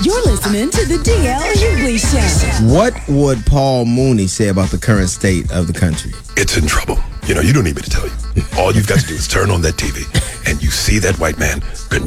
You're listening to the DL Hughley Show. What would Paul Mooney say about the current state of the country? It's in trouble. You don't need me to tell you. All you've got to do is turn on that TV, and you see that white man